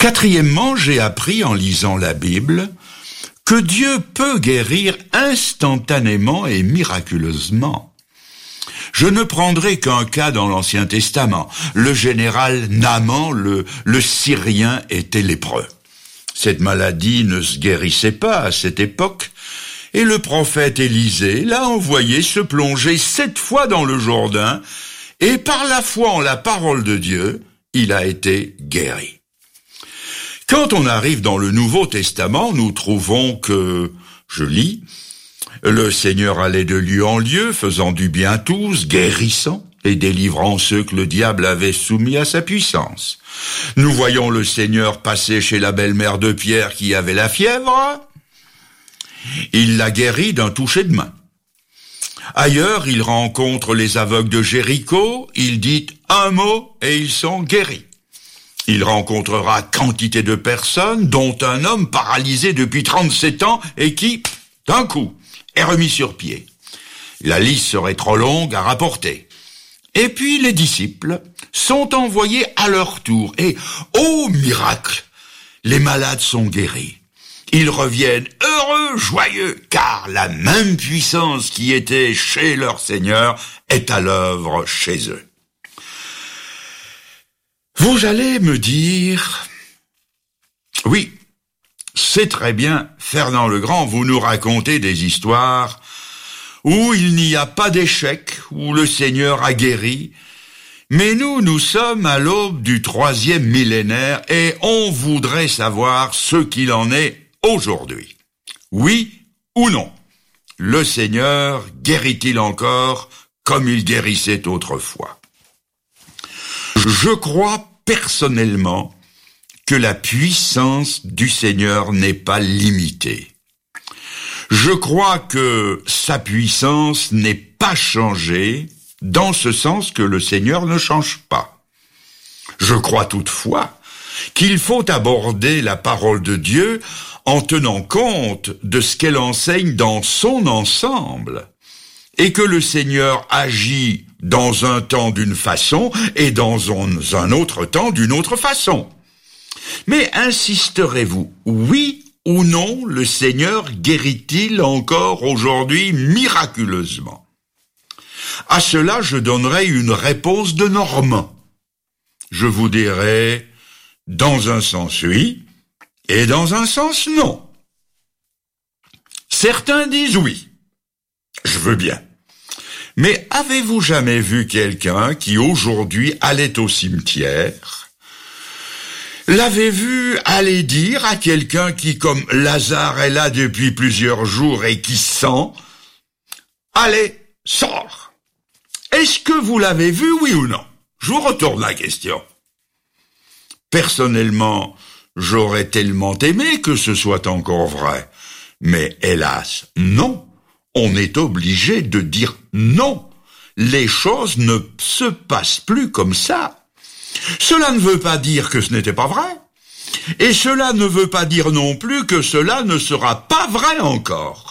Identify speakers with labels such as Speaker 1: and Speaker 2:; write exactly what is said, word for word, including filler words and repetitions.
Speaker 1: Quatrièmement, j'ai appris en lisant la Bible que Dieu peut guérir instantanément et miraculeusement. Je ne prendrai qu'un cas dans l'Ancien Testament. Le général Naaman, le, le Syrien, était lépreux. Cette maladie ne se guérissait pas à cette époque, et le prophète Élisée l'a envoyé se plonger sept fois dans le Jourdain, et par la foi en la parole de Dieu, il a été guéri. Quand on arrive dans le Nouveau Testament, nous trouvons que, je lis, le Seigneur allait de lieu en lieu, faisant du bien à tous, guérissant et délivrant ceux que le diable avait soumis à sa puissance. Nous voyons le Seigneur passer chez la belle-mère de Pierre qui avait la fièvre. Il l'a guéri d'un toucher de main. Ailleurs, il rencontre les aveugles de Jéricho, il dit un mot et ils sont guéris. Il rencontrera quantité de personnes, dont un homme paralysé depuis trente-sept ans et qui, d'un coup, est remis sur pied. La liste serait trop longue à rapporter. Et puis les disciples sont envoyés à leur tour et, ô miracle, les malades sont guéris. Ils reviennent heureux, joyeux, car la même puissance qui était chez leur Seigneur est à l'œuvre chez eux. Vous allez me dire, oui, c'est très bien, Fernand le Grand, vous nous racontez des histoires où il n'y a pas d'échec, où le Seigneur a guéri, mais nous, nous sommes à l'aube du troisième millénaire et on voudrait savoir ce qu'il en est aujourd'hui. Oui ou non, le Seigneur guérit-il encore comme il guérissait autrefois? Je crois personnellement que la puissance du Seigneur n'est pas limitée. Je crois que sa puissance n'est pas changée dans ce sens que le Seigneur ne change pas. Je crois toutefois qu'il faut aborder la parole de Dieu en tenant compte de ce qu'elle enseigne dans son ensemble et que le Seigneur agit dans un temps d'une façon et dans un autre temps d'une autre façon. Mais insisterez-vous, oui ou non, le Seigneur guérit-il encore aujourd'hui miraculeusement? À cela, je donnerai une réponse de Normand. Je vous dirai, dans un sens oui, et dans un sens non. Certains disent oui. Je veux bien. Mais avez-vous jamais vu quelqu'un qui aujourd'hui allait au cimetière, l'avez vu aller dire à quelqu'un qui, comme Lazare, est là depuis plusieurs jours et qui sent, allez, sors. Est-ce que vous l'avez vu, oui ou non? Je vous retourne la question. Personnellement, j'aurais tellement aimé que ce soit encore vrai. Mais hélas, non. On est obligé de dire non. Les choses ne se passent plus comme ça. Cela ne veut pas dire que ce n'était pas vrai. Et cela ne veut pas dire non plus que cela ne sera pas vrai encore.